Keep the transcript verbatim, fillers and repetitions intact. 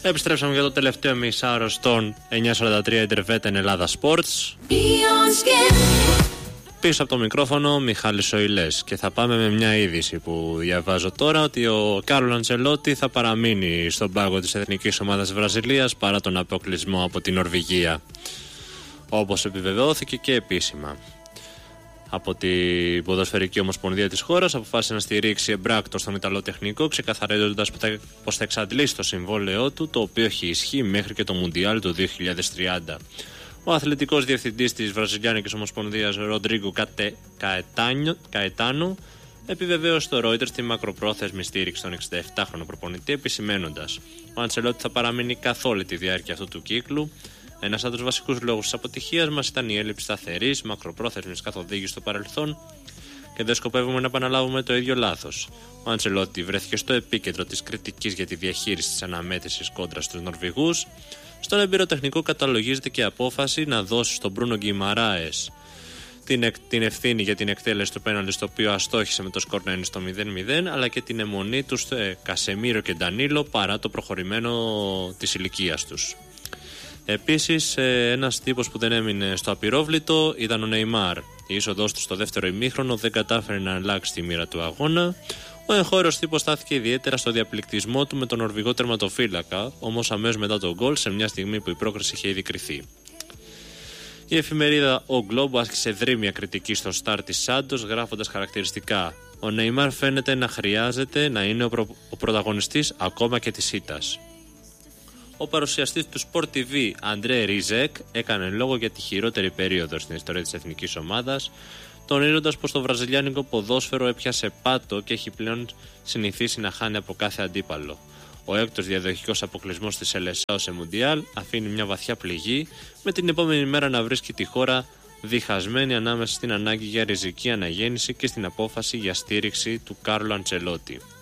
Επιστρέψαμε για το τελευταίο μισάωρο στον εννιακόσια σαράντα τρία Ιντερβέτεν Ελλάδα Sports. Πίσω από το μικρόφωνο Μιχάλης Οηλές και θα πάμε με μια είδηση που διαβάζω τώρα, ότι ο Κάρλο Αντσελότη θα παραμείνει στον πάγκο της Εθνικής Ομάδας Βραζιλίας παρά τον αποκλεισμό από την Νορβηγία, όπως επιβεβαιώθηκε και επίσημα. Από την Ποδοσφαιρική Ομοσπονδία της χώρας αποφάσισε να στηρίξει εμπράκτος τον Ιταλό τεχνικό, ξεκαθαρίζοντας πως θα εξαντλήσει το συμβόλαιό του, το οποίο έχει ισχύ μέχρι και το Μουντιάλ του δύο χιλιάδες τριάντα. Ο αθλητικός διευθυντής της Βραζιλιάνικης Ομοσπονδίας, Ροντρίγκο Καετάνο, επιβεβαίωσε στο Reuters τη μακροπρόθεσμη στήριξη των εξήντα επτάχρονο προπονητή, επισημένοντας: ο Αντσελότη θα παραμείνει καθ' όλη τη διάρκεια αυτού του κύκλου. Ένας από τους βασικούς λόγους της αποτυχίας μας ήταν η έλλειψη σταθερής, μακροπρόθεσμης καθοδήγησης στο παρελθόν και δεν σκοπεύουμε να επαναλάβουμε το ίδιο λάθος. Ο Αντσελότη βρέθηκε στο επίκεντρο της κριτικής για τη διαχείριση της αναμέτρησης κόντρα στους Νορβηγούς. Στον εμπειροτεχνικό καταλογίζεται και η απόφαση να δώσει στον Μπρούνο Γκιμαράες την, την ευθύνη για την εκτέλεση του πέναλτι, στο οποίο αστόχησε με το σκορ να είναι στο μηδέν μηδέν, αλλά και την αιμονή του σε Κασεμίρο και Ντανίλο παρά το προχωρημένο της ηλικίας τους. Επίσης, ένας τύπος που δεν έμεινε στο απειρόβλητο ήταν ο Νεϊμάρ. Η είσοδός του στο δεύτερο ημίχρονο δεν κατάφερε να αλλάξει τη μοίρα του αγώνα. Ο εγχώριος τύπος στάθηκε ιδιαίτερα στο διαπληκτισμό του με τον Νορβηγό τερματοφύλακα, όμως αμέσως μετά τον γκολ, σε μια στιγμή που η πρόκριση είχε ήδη κριθεί. Η εφημερίδα Ο Globo άσκησε δρύμια κριτική στο στάρ της Σάντος, γράφοντας χαρακτηριστικά: ο Νεϊμάρ φαίνεται να χρειάζεται να είναι ο, προ... ο πρωταγωνιστής ακόμα και της ήττας. Ο παρουσιαστής του Sport τι βι, Αντρέ Ριζέκ, έκανε λόγο για τη χειρότερη περίοδο στην ιστορία της εθνικής ομάδας, τονίζοντας πως το βραζιλιάνικο ποδόσφαιρο έπιασε πάτο και έχει πλέον συνηθίσει να χάνει από κάθε αντίπαλο. Ο έκτος διαδοχικός αποκλεισμός της Σελεσάο σε Μουντιάλ αφήνει μια βαθιά πληγή, με την επόμενη μέρα να βρίσκει τη χώρα διχασμένη ανάμεσα στην ανάγκη για ριζική αναγέννηση και στην απόφαση για στήριξη του Κάρλο Αντσελότη.